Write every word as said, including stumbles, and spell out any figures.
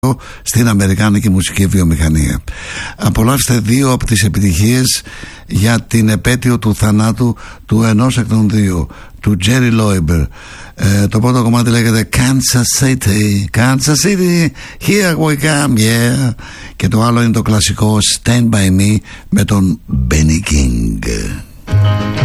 στην αμερικάνικη μουσική βιομηχανία. Απολαύστε δύο από τις επιτυχίες για την επέτειο του θανάτου του ενός εκ των δύο, του Jerry Leiber. Ε, το πρώτο κομμάτι λέγεται Kansas City, Kansas City, here we come, yeah. Και το άλλο είναι το κλασικό Stand By Me με τον Benny King.